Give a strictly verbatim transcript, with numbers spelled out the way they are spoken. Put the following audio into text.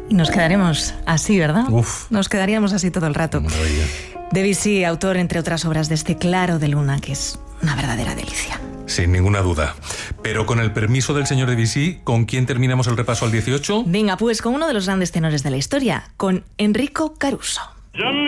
Y nos quedaremos así, ¿verdad? Uf. Nos quedaríamos así todo el rato. Maravilla. Debussy, autor, entre otras obras, de este Claro de Luna, que es una verdadera delicia. Sin ninguna duda. Pero con el permiso del señor Debussy, ¿con quién terminamos el repaso al dieciocho? Venga, pues con uno de los grandes tenores de la historia, con Enrico Caruso.